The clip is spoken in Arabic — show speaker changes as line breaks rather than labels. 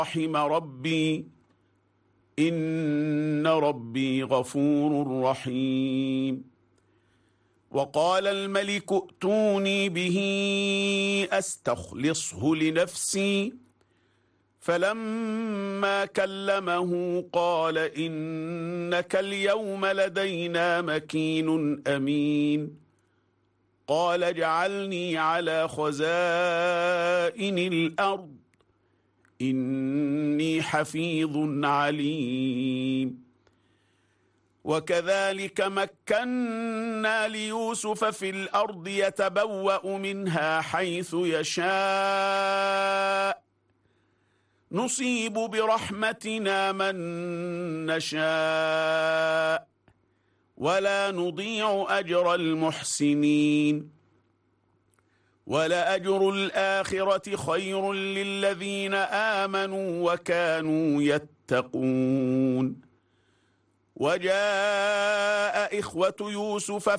رحم ربي إن ربي غفور رحيم. وقال الملك ائتوني به أستخلصه لنفسي فلما كلمه قال إنك اليوم لدينا مكين أمين. قال اجعلني على خزائن الأرض إني حفيظ عليم. وكذلك مكنا ليوسف في الأرض يتبوأ منها حيث يشاء نصيب برحمتنا من نشاء ولا نضيع أجر المحسنين. ولأجر الآخرة خير للذين آمنوا وكانوا يتقون. وجاء إخوة يوسف